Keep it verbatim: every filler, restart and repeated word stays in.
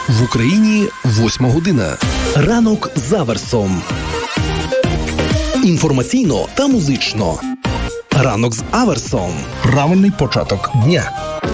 В Україні восьма година. Ранок з Аверсом. Інформаційно та музично. Ранок з Аверсом. Правильний початок дня.